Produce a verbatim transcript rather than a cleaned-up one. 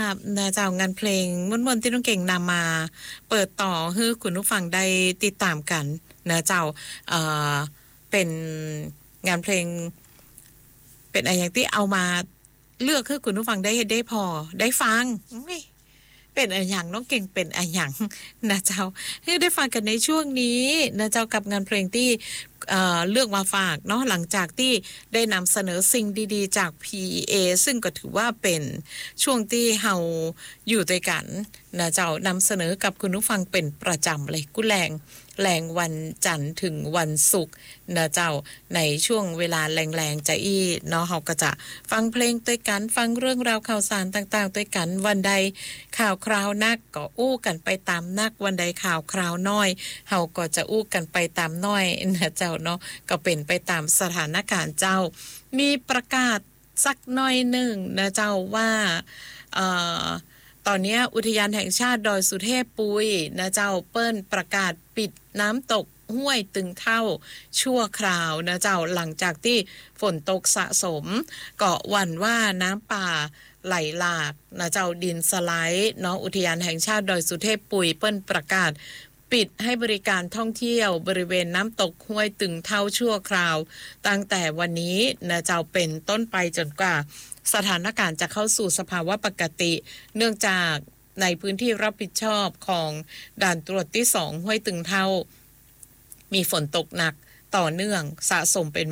นะเจ้างานเพลงม่วนๆที่น้องเก่งนำมาเปิดต่อให้คุณผู้ฟังได้ติดตามกันนะเจ้าเอ่อเป็นงานเพลงเป็นอะไรอย่างที่เอามาเลือกให้คุณผู้ฟังได้ได้พอได้ฟังเป็นอะไรอย่างน้องเก่งเป็นอะไรอย่างนะเจ้าให้ได้ฟังกันในช่วงนี้นะเจ้ากับงานเพลงที่เอ่อเลือกมาฝากเนาะหลังจากที่ได้นำเสนอสิ่งดีๆจาก พี เอ ซึ่งก็ถือว่าเป็นช่วงที่เฮาอยู่ด้วยกันนะเจ้านำเสนอกับคุณผู้ฟังเป็นประจำเลยกุแรงแรงวันจันทร์ถึงวันศุกร์นะเจ้าในช่วงเวลาแรงๆจะอี้เนาะเฮาก็จะฟังเพลงด้วยกันฟังเรื่องราวข่าวสารต่างๆด้วยกันวันใดข่าวคราวนักก็อู้กันไปตามนักวันใดข่าวคราวน้อยเฮาก็จะอู้กันไปตามน้อยนะเจ้าเนาะก็เป็นไปตามสถานการณ์เจ้ามีประกาศสักหน่อยหนึ่งนะเจ้าว่าเอ่อตอนนี้อุทยานแห่งชาติดอยสุเทพปุยนะเจ้าเปิ้นประกาศปิดน้ำตกห้วยตึงเท่าชั่วคราวนะเจ้าหลังจากที่ฝนตกสะสมก็หวั่นว่าน้ำป่าไหลหลากนะเจ้าดินสไลด์เนาะอุทยานแห่งชาติดอยสุเทพปุยเปิ้นประกาศปิดให้บริการท่องเที่ยวบริเวณน้ำตกห้วยตึงเท่าชั่วคราวตั้งแต่วันนี้นะเจ้าเป็นต้นไปจนกว่าสถานการณ์จะเข้าสู่สภาวะปกติเนื่องจากในพื้นที่รับผิดชอบของด่านตรวจที่สองห้วยตึงเท่ามีฝนตกหนักต่อเนื่องสะสมเป็น